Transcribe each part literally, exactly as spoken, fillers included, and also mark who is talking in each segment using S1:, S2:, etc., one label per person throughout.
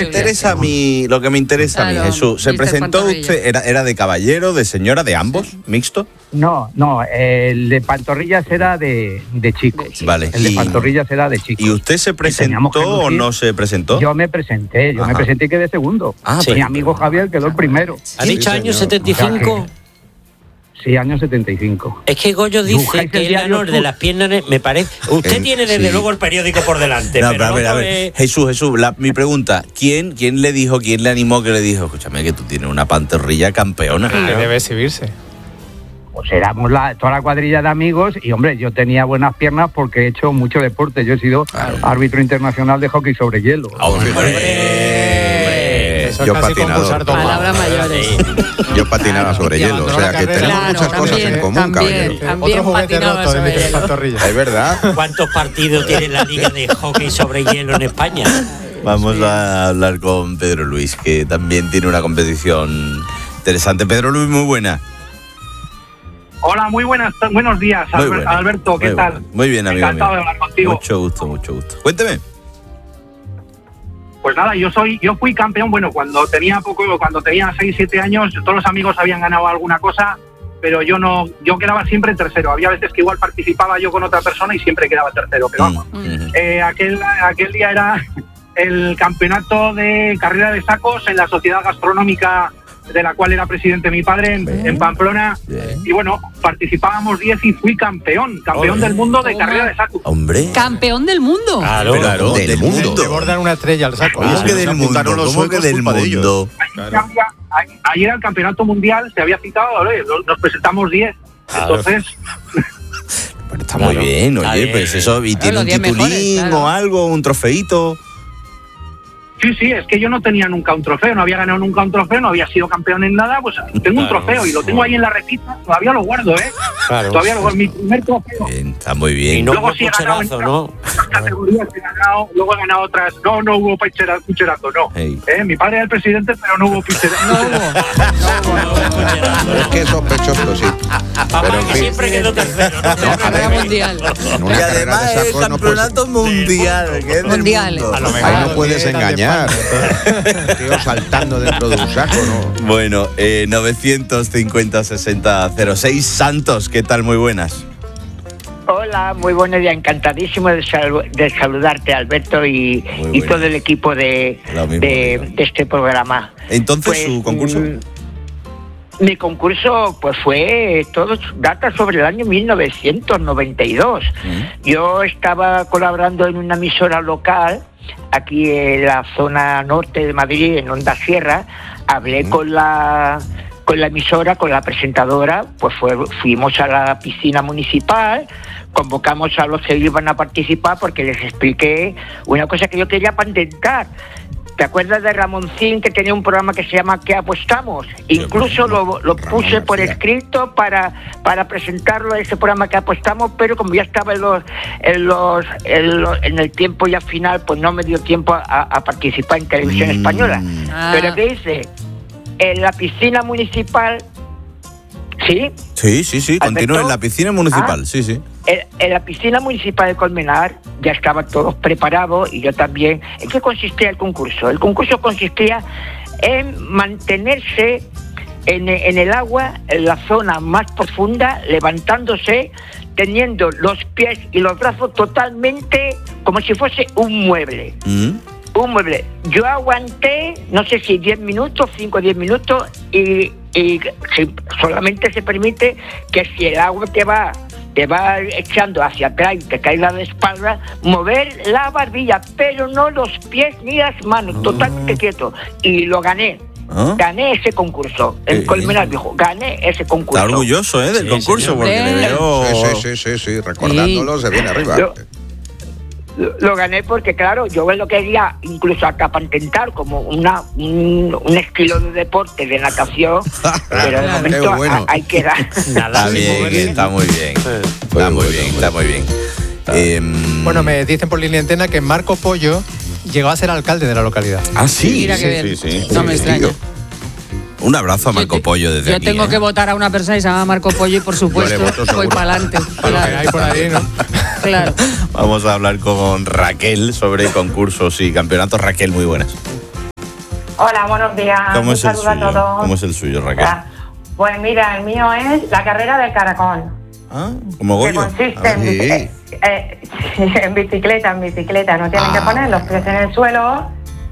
S1: interesa a mí, lo que me interesa
S2: Claro,
S1: a mí, Jesús, ¿se
S2: mister
S1: presentó
S2: Pantorrilla.
S1: usted, era, era de caballero, de señora, de ambos, mixto?
S3: No, no, el de pantorrillas era de, de chico.
S2: De chico.
S1: Vale.
S3: El de
S1: Y,
S3: pantorrillas era de chico.
S1: ¿Y usted se
S3: teníamos que
S1: presentó o
S3: lucir.
S1: no se presentó?
S3: Yo me presenté, yo
S1: Ajá.
S3: me presenté y quedé segundo.
S1: Ah,
S3: Mi
S1: pero-
S3: amigo Javier quedó el primero.
S4: ¿Ha dicho
S5: Sí,
S4: año
S5: señor.
S4: setenta y cinco?
S3: Sí, año setenta y cinco.
S4: Es que Goyo dice
S3: Dibujáis
S4: que
S3: el
S4: el
S3: diario
S4: honor de
S3: Sur.
S4: las piernas, me parece... Usted
S5: En-
S4: tiene desde
S5: sí.
S4: luego el periódico por delante,
S1: No,
S4: pero
S1: pero a ver, a
S4: no
S1: ver.
S4: es-
S1: Jesús, Jesús, la- mi pregunta, ¿quién, ¿quién le dijo, quién le animó que le dijo, escúchame que tú tienes una pantorrilla campeona?
S6: Que debe exhibirse.
S3: Pues éramos la, toda la cuadrilla de amigos y, hombre, yo tenía buenas piernas porque he hecho mucho deporte. Yo he sido árbitro internacional de hockey sobre hielo.
S1: ¡Hombre!
S6: Eso es
S5: Yo
S6: casi
S5: patinador.
S6: concursar domado.
S2: Palabras mayores.
S5: Yo patinaba sobre
S6: Y
S5: hielo, o
S6: abandonó
S5: sea
S6: la
S5: que
S6: carrera.
S5: tenemos
S2: Claro,
S5: muchas cosas
S2: también,
S5: en común,
S2: también.
S5: caballero.
S2: También
S6: Otro juguete
S2: patinaba
S6: roto de
S2: sobre
S6: mister
S2: hielo.
S6: Pantorrilla.
S5: Es verdad.
S4: ¿Cuántos partidos tiene la Liga de Hockey sobre Hielo en España?
S1: Vamos a hablar con Pedro Luis, que también tiene una competición interesante. Pedro Luis, muy buena.
S7: Hola, muy buenas, buenos días,
S1: Muy
S7: Albert-
S1: buena.
S7: Alberto, ¿qué
S1: Muy
S7: tal?
S1: buena. Muy bien, amigo
S7: Encantado
S1: mío.
S7: de hablar contigo.
S1: Mucho gusto, mucho gusto. Cuénteme.
S7: Pues nada, yo soy, yo fui campeón, bueno, cuando tenía poco, cuando tenía seis, siete años, todos los amigos habían ganado alguna cosa, pero yo no, yo quedaba siempre tercero. Había veces que igual participaba yo con otra persona y siempre quedaba tercero, pero vamos.
S1: Mm, mm.
S7: Eh, aquel, aquel día era el campeonato de carrera de sacos en la Sociedad Gastronómica de la cual era presidente mi padre en,
S1: Bien.
S7: en Pamplona.
S1: Bien.
S7: Y bueno, participábamos diez y fui campeón, campeón
S1: Ole.
S7: del mundo de
S2: Toma.
S7: carrera de sacos.
S1: Hombre.
S2: Campeón del mundo.
S4: Claro.
S1: Claro,
S5: del
S1: del
S5: mundo.
S1: mundo.
S6: Te bordan una estrella al saco.
S1: ¿Cómo
S5: Ah,
S1: que
S5: se
S1: del
S5: nos
S1: mundo?
S5: apuntaron los
S1: ¿Cómo que
S5: suecos,
S1: del
S5: culpa de
S1: mundo?
S7: Ahí había- ahí- Ayer era el campeonato mundial, se había citado, ¿eh? nos, nos presentamos diez.
S4: Claro.
S7: Entonces,
S1: Pero está
S4: Claro.
S1: muy bien,
S4: Está
S1: oye,
S4: bien.
S1: pues eso, y
S2: Claro,
S1: tiene
S2: los
S1: un
S2: diez
S1: titulín
S2: mejores, claro.
S1: o algo, un trofeito.
S7: sí, sí, es que yo no tenía nunca un trofeo, no había ganado nunca un trofeo, no había sido campeón en nada, pues tengo un
S4: Claro.
S7: trofeo y lo tengo ahí en la repisa, todavía lo guardo, ¿eh?
S4: Claro.
S7: Todavía lo guardo, mi primer trofeo.
S1: Bien, está muy
S4: Y
S1: bien.
S4: no
S7: Luego
S4: hubo
S7: sí he ganado en
S4: cucharazo, ¿no?
S7: otras categorías, he ganado, luego he ganado otras, no, no hubo pichera- cucherazo, no.
S1: Hey.
S7: ¿Eh? Mi padre era el presidente, pero no hubo picherazo.
S5: Es que es sospechoso, sí.
S4: Papá,
S5: Pero en
S4: que
S5: fin.
S4: siempre quedó tercero. ¿no?
S5: No, a
S2: Carrera
S5: ver,
S2: mundial.
S5: en una
S1: Y
S5: carrera
S1: además
S5: de
S1: es
S5: sacos no puedes-
S1: campeonato mundial, que es del
S2: Mundial.
S1: mundo.
S4: A lo mejor.
S5: Ahí no puedes
S6: Bandera de
S5: engañar.
S6: España.
S5: Tío saltando dentro de un saco, ¿no?
S1: Bueno, eh, novecientos cincuenta sesenta cero seis. Santos, ¿qué tal? Muy buenas.
S8: Hola, muy buenos días, encantadísimo de, sal- de saludarte, Alberto, y,
S1: Muy
S8: y
S1: buenas.
S8: todo el equipo de,
S1: Lo mismo,
S8: de,
S1: amigo.
S8: de este programa.
S1: Entonces,
S8: Pues,
S1: ¿su concurso?
S8: mm, Mi concurso pues fue todo data sobre el año mil novecientos noventa y dos.
S1: Mm.
S8: Yo estaba colaborando en una emisora local aquí en la zona norte de Madrid, en Onda Sierra. Hablé con la con la emisora, con la presentadora, pues fue, fuimos a la piscina municipal, convocamos a los que iban a participar porque les expliqué una cosa que yo quería patentar. ¿Te acuerdas de Ramoncín, que tenía un programa que se llama ¿Qué apostamos? Incluso lo, lo puse por
S5: García.
S8: escrito para, para presentarlo a ese programa que apostamos, pero como ya estaba en los, en los, en los- en el tiempo ya final, pues no me dio tiempo a, a participar en televisión
S1: Mm.
S8: española.
S2: Ah.
S8: Pero ¿qué hice? En la piscina municipal, ¿sí?
S1: Sí, sí, sí, continúa en la piscina municipal,
S8: Ah.
S1: sí, sí.
S8: En, en la piscina municipal de Colmenar ya estaban todos preparados y yo también. ¿En qué consistía el concurso? El concurso consistía en mantenerse en, en el agua, en la zona más profunda, levantándose, teniendo los pies y los brazos totalmente como si fuese un mueble.
S1: Mm.
S8: Un mueble. Yo aguanté, no sé si diez minutos, cinco o diez minutos, y, y si- solamente se permite que si el agua te va te va echando hacia atrás y te cae la de espalda, mover la barbilla, pero no los pies ni las manos, totalmente quieto. Y lo gané.
S1: ¿Ah?
S8: Gané ese concurso. En
S1: Qué
S8: Colmenar,
S1: bien.
S8: viejo, gané ese concurso.
S1: Está orgulloso, ¿eh? Del
S4: Sí,
S1: concurso,
S4: señor.
S1: porque le
S2: Hombre.
S1: veo.
S5: Sí, sí, sí, sí, sí. Recordándolo se viene arriba.
S8: Yo- Lo, lo gané porque, claro, yo lo quería incluso hasta patentar como una un, un estilo de deporte, de natación, pero de
S5: Qué
S8: momento
S5: bueno.
S8: a- hay que dar.
S1: Está bien, está muy bien. Está muy bien, está muy bien. Em,
S6: Bueno, me dicen por línea antena que Marco Pollo llegó a ser alcalde de la localidad.
S1: Ah, sí.
S2: Mira
S1: sí,
S2: qué bien.
S1: sí, sí.
S2: No me
S1: Sí,
S2: extraña.
S1: tío. Un abrazo a Marco
S2: Yo te-
S1: Pollo desde
S2: Yo
S1: aquí.
S2: tengo
S1: ¿eh?
S2: que votar a una persona y se llama Marco Pollo y por supuesto
S5: voto
S2: voy
S5: seguro.
S2: para adelante.
S6: Para lo que hay por ahí, ¿no?
S2: Claro.
S1: Vamos a hablar con Raquel sobre concursos y campeonatos. Raquel, muy buenas.
S9: Hola, buenos días.
S1: ¿Cómo
S9: Un
S1: es el
S9: saludo a
S1: suyo?
S9: todos.
S1: ¿Cómo es el suyo, Raquel?
S9: Ah, Pues mira, el mío es la carrera del caracol.
S1: Ah, como
S9: Que
S1: Goyo.
S9: consiste
S1: Ah,
S9: en,
S1: sí.
S9: bici- eh, en bicicleta, en bicicleta. No tienen
S1: Ah,
S9: que poner los pies en el suelo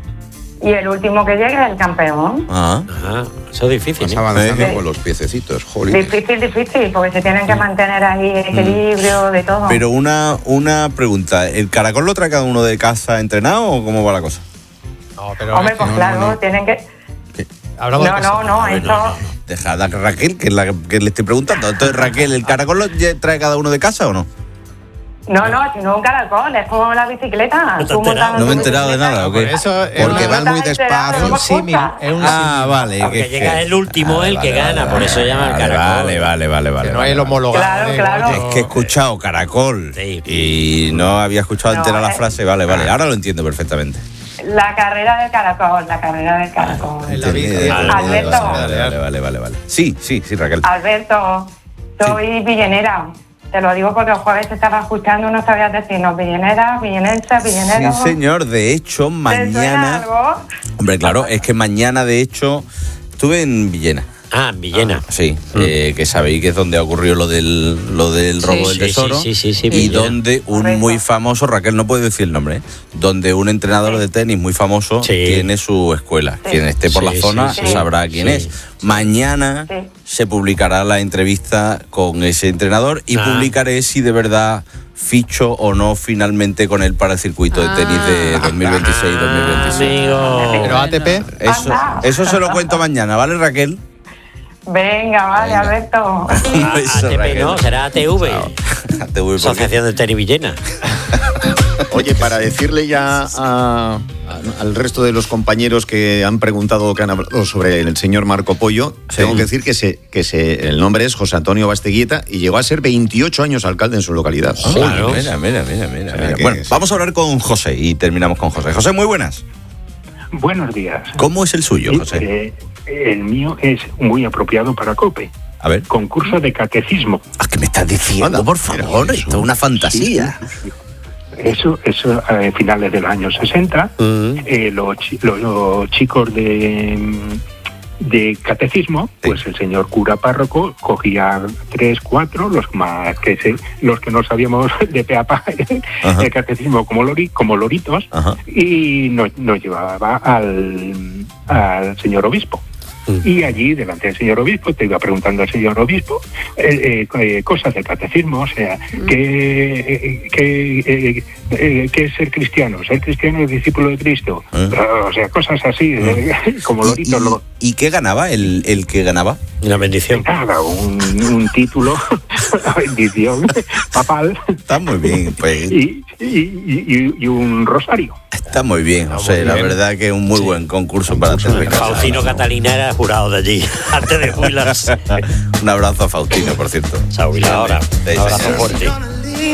S9: y el último que llegue es el campeón.
S1: Ah.
S4: Ajá, eso es difícil.
S5: Vas
S4: ¿eh?
S5: avanzando
S9: Sí.
S5: con los piececitos, jolín.
S9: Difícil, difícil, porque se tienen que mantener ahí equilibrio de todo.
S1: Pero una, una pregunta, ¿el caracol lo trae cada uno de casa entrenado o cómo va la cosa?
S6: No, pero
S9: Hombre, pues
S5: no,
S9: claro,
S5: no, no.
S9: tienen que...
S6: hablamos de
S9: No,
S6: cosas.
S9: no, no, eso...
S1: Dejad a Raquel, que es la que le estoy preguntando. Entonces, Raquel, ¿el caracol lo lle- trae cada uno de casa o no?
S9: No, no, si no un caracol, es como la bicicleta.
S4: No te
S9: Tú
S4: has enterado.
S9: montas
S1: No me he
S9: tu
S1: enterado de
S9: bicicleta.
S1: nada, ¿o
S6: Por
S1: qué?
S6: eso es
S5: Porque
S6: un-
S5: van muy
S9: ¿No te has enterado?
S5: despacio.
S6: es un símil, es un
S1: Ah,
S6: símil.
S1: vale.
S4: Porque
S1: que-
S4: llega
S1: que-
S4: el último, el que gana, por eso llama el
S1: Vale,
S4: caracol.
S1: Vale, vale, vale, vale.
S6: Que no
S1: vale,
S6: hay el
S1: vale.
S6: homologado.
S9: Claro,
S6: de
S9: claro.
S6: Goyo.
S1: Es que he escuchado caracol
S4: Sí.
S1: y no había escuchado
S9: No,
S1: entera la
S9: eh.
S1: frase. Vale, vale, ahora lo entiendo perfectamente.
S9: La carrera del caracol, la carrera del caracol.
S6: En la
S1: Entendí,
S6: vida.
S1: eh,
S9: Alberto.
S1: Vale, vale, vale, vale, vale. Sí, sí, sí, Raquel.
S9: Alberto, soy villenera. Te lo digo porque el jueves te estaba escuchando y no sabías decirnos villenera, villenense, villenero.
S1: Sí, señor. De hecho,
S9: ¿Te suena
S1: mañana...
S9: algo?
S1: Hombre, claro, es que mañana, de hecho, estuve en Villena.
S4: Ah, en Villena.
S1: Sí, eh, que sabéis que es donde ocurrió lo del, lo del robo
S2: Sí,
S1: del
S4: sí,
S1: tesoro.
S4: sí, sí, sí,
S1: y
S4: Villena.
S1: donde un
S9: Correcto.
S1: muy famoso, Raquel no puede decir el nombre, ¿eh? Donde un entrenador de tenis muy famoso
S4: Sí.
S1: tiene su escuela.
S9: Sí.
S1: Quien esté por
S4: Sí,
S1: la zona
S4: sí,
S9: sí.
S1: sabrá quién
S4: Sí.
S1: es. Mañana
S9: Sí.
S1: se publicará la entrevista con ese entrenador y
S4: Ah.
S1: publicaré si de verdad ficho o no finalmente con él para el circuito de tenis de dos mil veintiséis dos mil veintisisiete.
S4: Amigo.
S6: Pero A T P,
S1: Eso,
S9: Anda.
S1: eso se lo cuento mañana, ¿vale, Raquel?
S9: Venga, vale,
S1: Venga.
S9: Alberto.
S4: A-
S1: Eso,
S4: A T P
S1: Raquel.
S4: no, será A T V.
S1: Te voy por
S4: Asociación de Tenis Villena.
S10: Oye, para decirle ya a- a- al resto de los compañeros que han preguntado, que han hablado sobre el señor Marco Pollo,
S1: Sí.
S10: tengo que decir que, se, que se, el nombre es José Antonio Basteguieta y llegó a ser veintiocho años alcalde en su localidad.
S1: Ah,
S4: Claro.
S1: mira, mira, mira, mira,
S10: O sea
S1: mira.
S10: que
S1: Bueno,
S10: sí.
S1: vamos a hablar con José y terminamos con José. José, muy buenas.
S11: Buenos días.
S1: ¿Cómo es el suyo, José?
S11: Eh, el mío es muy apropiado para COPE.
S1: A ver.
S11: Concurso de catecismo.
S1: ¿A qué me estás diciendo,
S10: Anda,
S1: por favor? Esto es una fantasía.
S11: Eso, eso a finales de los años sesenta, eh, los, chi- los- los chicos de, de catecismo, pues el señor cura párroco cogía tres, cuatro, los más que se, los que no sabíamos de pe a pa
S1: Ajá.
S11: el catecismo como, lori, como loritos,
S1: Ajá.
S11: y nos, nos llevaba al, al señor obispo. Y allí, delante del señor obispo, te iba preguntando al señor obispo eh, eh, eh, cosas del catecismo, o sea, ¿qué, eh, qué, eh, eh, qué es ser cristiano? ¿Ser cristiano es discípulo de Cristo?
S1: ¿Eh?
S11: Uh, o sea, cosas así, eh, como
S1: ¿Y,
S11: loritos.
S1: y-
S11: Lo,
S1: y qué ganaba el, el que ganaba?
S4: Una bendición.
S11: nada, un, un título, una bendición papal
S1: Está muy bien, pues.
S11: y, y, y- y un rosario.
S1: Está muy bien, José. La verdad que es un muy buen concurso para terminar.
S4: Faustino Catalina era jurado de allí, antes de jubilarse.
S1: Un abrazo a Faustino, por cierto.
S4: Se ha jubilado ahora.
S1: Sí,
S4: Un abrazo
S1: señor.
S4: fuerte.